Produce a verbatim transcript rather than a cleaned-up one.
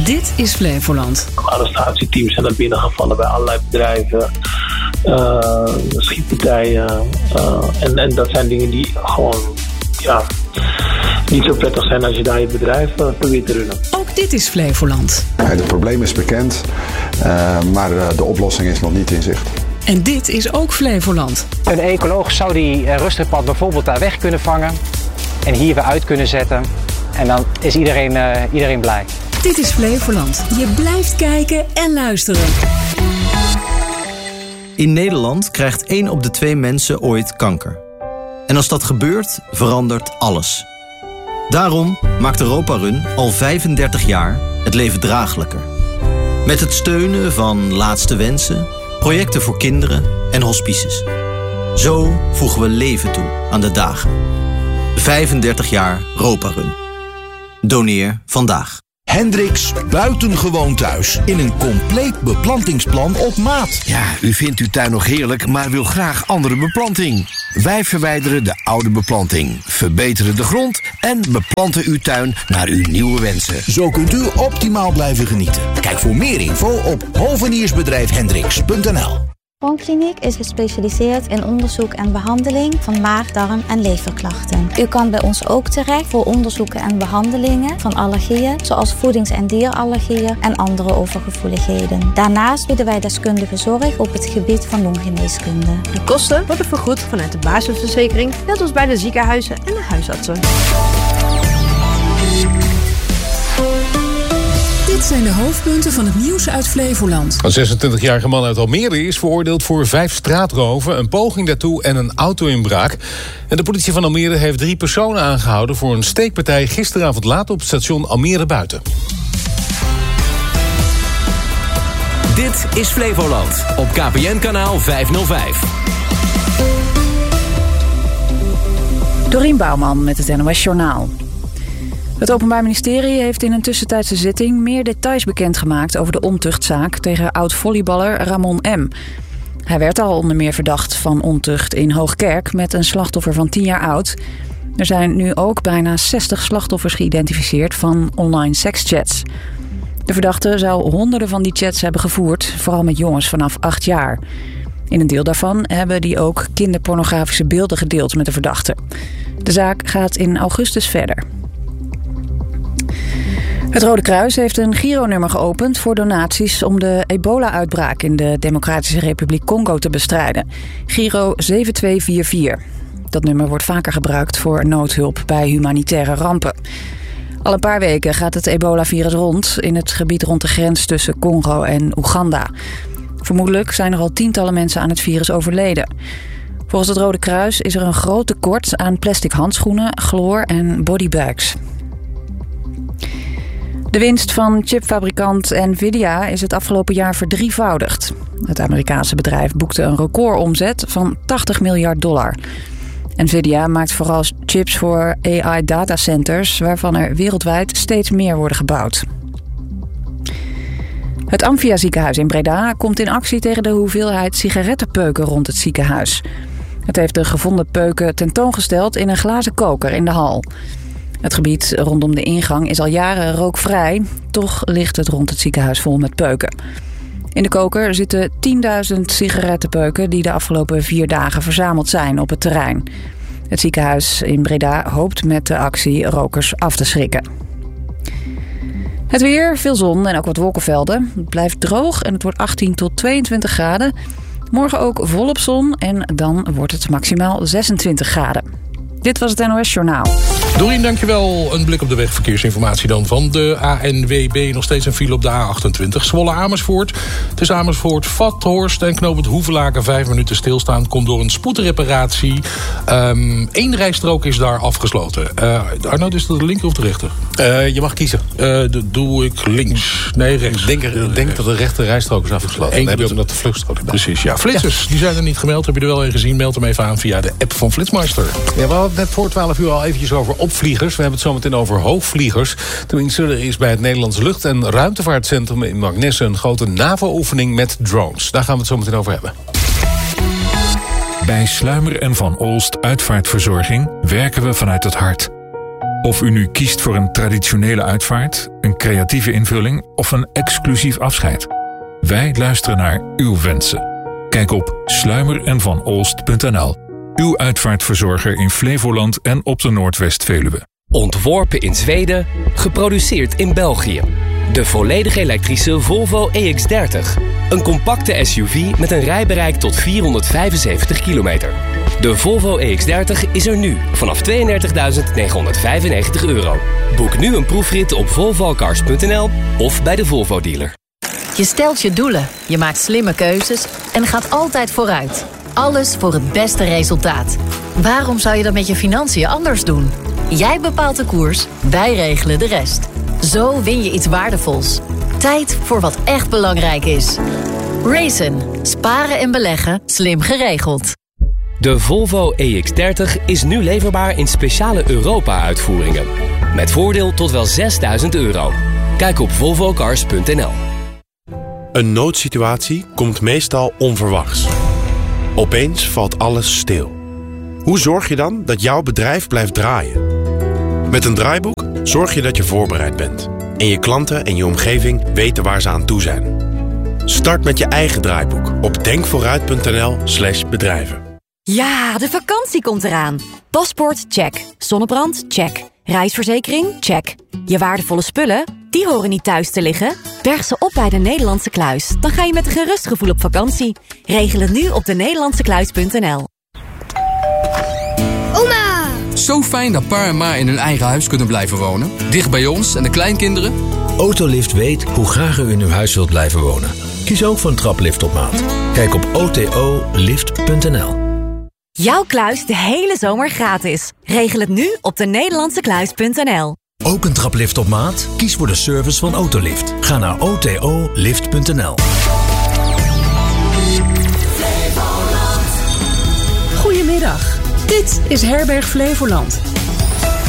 Dit is Flevoland. Arrestatieteams zijn naar binnen gevallen bij allerlei bedrijven, uh, schietpartijen. Uh, en, en dat zijn dingen die gewoon ja, niet zo prettig zijn als je daar je bedrijf uh, probeert te runnen. Ook dit is Flevoland. Het probleem is bekend, uh, maar uh, de oplossing is nog niet in zicht. En dit is ook Flevoland. Een ecoloog zou die uh, rustpad bijvoorbeeld daar weg kunnen vangen en hier weer uit kunnen zetten. En dan is iedereen, uh, iedereen blij. Dit is Flevoland. Je blijft kijken en luisteren. In Nederland krijgt één op de twee mensen ooit kanker. En als dat gebeurt, verandert alles. Daarom maakt Europa Run al vijfendertig jaar het leven draaglijker. Met het steunen van Laatste Wensen, projecten voor kinderen en hospices. Zo voegen we leven toe aan de dagen. vijfendertig jaar Europa Run. Doneer vandaag. Hendricks Buitengewoon Thuis. In een compleet beplantingsplan op maat. Ja, u vindt uw tuin nog heerlijk, maar wil graag andere beplanting. Wij verwijderen de oude beplanting, verbeteren de grond en beplanten uw tuin naar uw nieuwe wensen. Zo kunt u optimaal blijven genieten. Kijk voor meer info op hoveniersbedrijf hendricks punt n l. Oonkliniek is gespecialiseerd in onderzoek en behandeling van maag, darm en leverklachten. U kan bij ons ook terecht voor onderzoeken en behandelingen van allergieën, zoals voedings- en dierallergieën en andere overgevoeligheden. Daarnaast bieden wij deskundige zorg op het gebied van longgeneeskunde. De kosten worden vergoed vanuit de basisverzekering, net als bij de ziekenhuizen en de huisartsen. Dit zijn de hoofdpunten van het nieuws uit Flevoland. Een zesentwintigjarige man uit Almere is veroordeeld voor vijf straatroven, een poging daartoe en een auto-inbraak. En de politie van Almere heeft drie personen aangehouden voor een steekpartij gisteravond laat op het station Almere Buiten. Dit is Flevoland op K P N-kanaal vijfhonderdvijf. Dorien Bouwman met het N O S Journaal. Het Openbaar Ministerie heeft in een tussentijdse zitting meer details bekendgemaakt over de ontuchtzaak tegen oud-volleyballer Ramon M. Hij werd al onder meer verdacht van ontucht in Hoogkerk met een slachtoffer van tien jaar oud. Er zijn nu ook bijna zestig slachtoffers geïdentificeerd van online sekschats. De verdachte zou honderden van die chats hebben gevoerd, vooral met jongens vanaf acht jaar. In een deel daarvan hebben die ook kinderpornografische beelden gedeeld met de verdachte. De zaak gaat in augustus verder. Het Rode Kruis heeft een gironummer geopend voor donaties om de ebola-uitbraak in de Democratische Republiek Congo te bestrijden. Giro zeven twee vier vier. Dat nummer wordt vaker gebruikt voor noodhulp bij humanitaire rampen. Al een paar weken gaat het ebola-virus rond in het gebied rond de grens tussen Congo en Oeganda. Vermoedelijk zijn er al tientallen mensen aan het virus overleden. Volgens het Rode Kruis is er een groot tekort aan plastic handschoenen, chloor en bodybags. De winst van chipfabrikant Nvidia is het afgelopen jaar verdrievoudigd. Het Amerikaanse bedrijf boekte een recordomzet van tachtig miljard dollar. Nvidia maakt vooral chips voor A I-datacenters, waarvan er wereldwijd steeds meer worden gebouwd. Het Amphia ziekenhuis in Breda komt in actie tegen de hoeveelheid sigarettenpeuken rond het ziekenhuis. Het heeft de gevonden peuken tentoongesteld in een glazen koker in de hal. Het gebied rondom de ingang is al jaren rookvrij. Toch ligt het rond het ziekenhuis vol met peuken. In de koker zitten tienduizend sigarettenpeuken die de afgelopen vier dagen verzameld zijn op het terrein. Het ziekenhuis in Breda hoopt met de actie rokers af te schrikken. Het weer, veel zon en ook wat wolkenvelden. Het blijft droog en het wordt achttien tot tweeëntwintig graden. Morgen ook volop zon en dan wordt het maximaal zesentwintig graden. Dit was het N O S Journaal. Dorien, dankjewel. Een blik op de weg. Verkeersinformatie dan van de A N W B. Nog steeds een file op de A achtentwintig. Zwolle Amersfoort. Tussen Amersfoort, Vathorst en Knoop het Hoevelaken vijf minuten stilstaan. Komt door een spoedreparatie. Um, Eén rijstrook is daar afgesloten. Uh, Arnoud, is dat de linker of de rechter? Uh, je mag kiezen. Uh, dat doe ik links. Nee, rechts. Ik denk, ik denk dat de rechter rijstrook is afgesloten. Eén hebben de, omdat de vluchtstrook erbij. Precies, ja. Flitsers, ja. Die zijn er niet gemeld. Heb je er wel een gezien? Meld hem even aan via de app van Flitsmeister. Ja, we hadden het net voor twaalf uur al eventjes over opvliegers. We hebben het zo meteen over hoogvliegers. Tenminste, er is bij het Nederlands Lucht- en Ruimtevaartcentrum in Magnesse een grote NAVO-oefening met drones. Daar gaan we het zo meteen over hebben. Bij Sluimer en Van Olst Uitvaartverzorging werken we vanuit het hart. Of u nu kiest voor een traditionele uitvaart, een creatieve invulling of een exclusief afscheid. Wij luisteren naar uw wensen. Kijk op sluimer en van olst punt n l. Uw uitvaartverzorger in Flevoland en op de Noordwest-Veluwe. Ontworpen in Zweden, geproduceerd in België. De volledig elektrische Volvo E X dertig. Een compacte S U V met een rijbereik tot vierhonderdvijfenzeventig kilometer. De Volvo E X dertig is er nu vanaf tweeëndertigduizend negenhonderdvijfennegentig euro. Boek nu een proefrit op volvo cars punt n l of bij de Volvo dealer. Je stelt je doelen, je maakt slimme keuzes en gaat altijd vooruit. Alles voor het beste resultaat. Waarom zou je dat met je financiën anders doen? Jij bepaalt de koers, wij regelen de rest. Zo win je iets waardevols. Tijd voor wat echt belangrijk is. Raisin. Sparen en beleggen. Slim geregeld. De Volvo E X dertig is nu leverbaar in speciale Europa-uitvoeringen. Met voordeel tot wel zesduizend euro. Kijk op volvo cars punt n l. Een noodsituatie komt meestal onverwachts. Opeens valt alles stil. Hoe zorg je dan dat jouw bedrijf blijft draaien? Met een draaiboek zorg je dat je voorbereid bent. En je klanten en je omgeving weten waar ze aan toe zijn. Start met je eigen draaiboek op denkvooruit punt n l slash bedrijven. Ja, de vakantie komt eraan. Paspoort, check. Zonnebrand, check. Reisverzekering, check. Je waardevolle spullen, die horen niet thuis te liggen. Berg ze op bij de Nederlandse Kluis. Dan ga je met een gerust gevoel op vakantie. Regel het nu op de nederlandse kluis punt n l. Oma! Zo fijn dat pa en ma in hun eigen huis kunnen blijven wonen. Dicht bij ons en de kleinkinderen. Autolift weet hoe graag u in uw huis wilt blijven wonen. Kies ook voor een traplift op maat. Kijk op o t o lift punt n l. Jouw kluis de hele zomer gratis. Regel het nu op de nederlandse kluis punt n l. Ook een traplift op maat? Kies voor de service van Autolift. Ga naar o t o lift punt n l. Goedemiddag, dit is Herberg Flevoland.